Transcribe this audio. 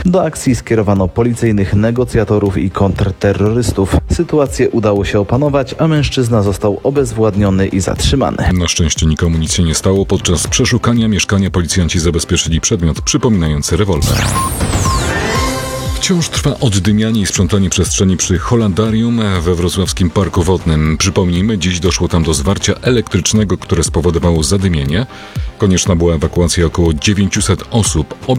Do akcji skierowano policyjnych negocjatorów i kontrterrorystów. Sytuację udało się opanować, a mężczyzna został obezwładniony i zatrzymany. Na szczęście nikomu nic się nie stało. Podczas przeszukania mieszkania policjanci zabezpieczyli przedmiot przypominający rewolwer. Wciąż trwa oddymianie i sprzątanie przestrzeni przy Hollandarium we wrocławskim Parku Wodnym. Przypomnijmy, dziś doszło tam do zwarcia elektrycznego, które spowodowało zadymienie. Konieczna była ewakuacja około 900 osób.